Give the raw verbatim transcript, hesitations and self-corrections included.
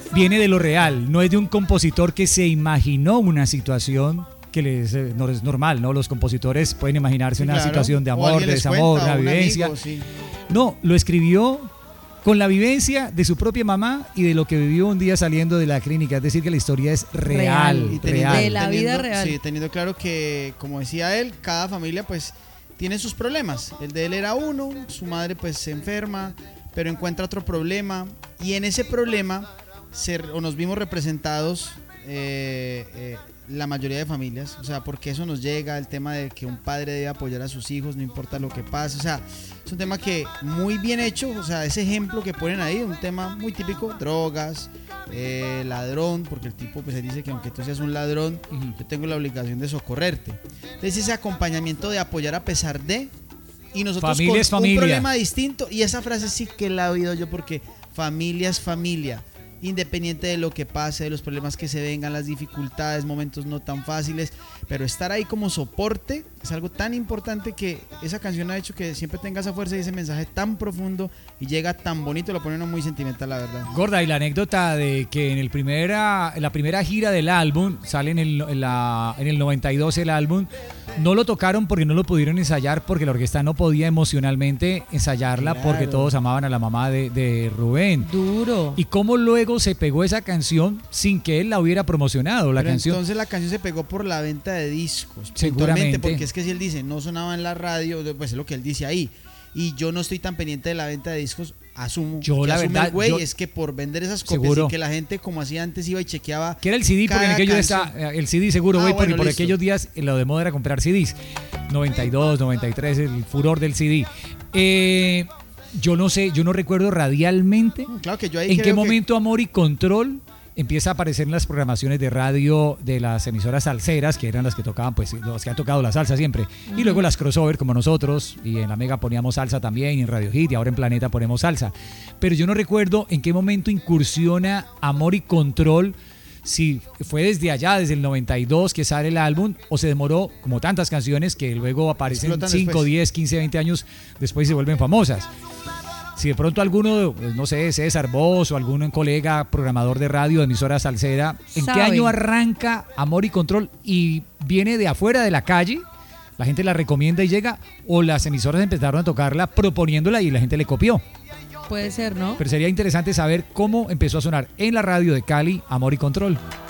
viene de lo real, no es de un compositor que se imaginó una situación que les, eh, no es normal, ¿no? Los compositores pueden imaginarse Sí, una claro. situación de O amor, alguien de les desamor, cuenta, una o un vivencia. amigo, sí. No, lo escribió con la vivencia de su propia mamá y de lo que vivió un día saliendo de la clínica. Es decir, que la historia es real, Real. Y teniendo- real. De la vida real. Sí, teniendo claro que, como decía él, cada familia pues tiene sus problemas. El de él era uno, su madre pues se enferma, pero encuentra otro problema. Y en ese problema se, o nos vimos representados eh, eh, la mayoría de familias. O sea, porque eso nos llega, el tema de que un padre debe apoyar a sus hijos, no importa lo que pase. O sea, es un tema que muy bien hecho. O sea, ese ejemplo que ponen ahí, un tema muy típico, drogas, eh, ladrón, porque el tipo pues él dice que aunque tú seas un ladrón, Ujú. yo tengo la obligación de socorrerte. Entonces ese acompañamiento de apoyar a pesar de, y nosotros Familia es con familia. un problema distinto, y esa frase sí que la he oído yo porque familia es familia, independiente de lo que pase, de los problemas que se vengan, las dificultades, momentos no tan fáciles, pero estar ahí como soporte es algo tan importante que esa canción ha hecho que siempre tenga esa fuerza y ese mensaje tan profundo y llega tan bonito, lo pone uno muy sentimental, la verdad. Gorda, y la anécdota de que en, el primera, en la primera gira del álbum, sale en el, en, la, en el noventa y dos el álbum, no lo tocaron porque no lo pudieron ensayar, porque la orquesta no podía emocionalmente ensayarla, Claro. porque todos amaban a la mamá de, de Rubén. Duro. Y cómo luego se pegó esa canción sin que él la hubiera promocionado, la Pero canción. entonces la canción se pegó por la venta de discos, Seguramente. puntualmente, porque es que si él dice no sonaba en la radio, pues es lo que él dice ahí. Y yo no estoy tan pendiente de la venta de discos, asumo. Yo, que la asume verdad, el güey yo- es que por vender esas copias Seguro. y que la gente como hacía antes iba y chequeaba. Que era el C D, porque en cada aquellos canción. está, el C D seguro, Ah, güey, porque bueno, por listo. aquellos días eh, lo de moda era comprar C Ds. noventa y dos, noventa y tres, el furor del C D. Eh, yo no sé, yo no recuerdo radialmente Claro que yo ahí en qué creo que- momento Amor y Control empieza a aparecer en las programaciones de radio de las emisoras salseras, que eran las que tocaban, pues las que han tocado la salsa siempre. Y luego las crossover, como nosotros, y en la Mega poníamos salsa también, y en Radio Hit, y ahora en Planeta ponemos salsa. Pero yo no recuerdo en qué momento incursiona Amor y Control, si fue desde allá, desde el noventa y dos que sale el álbum, o se demoró, como tantas canciones que luego aparecen Explotan cinco, después. diez, quince, veinte años después y se vuelven famosas. Si de pronto alguno, pues, no sé, César Vos o algún colega programador de radio, de emisora salsera, ¿en qué Sabe. año arranca Amor y Control y viene de afuera de la calle? La gente la recomienda y llega, o las emisoras empezaron a tocarla proponiéndola y la gente le copió. Puede ser, ¿no? Pero sería interesante saber cómo empezó a sonar en la radio de Cali Amor y Control.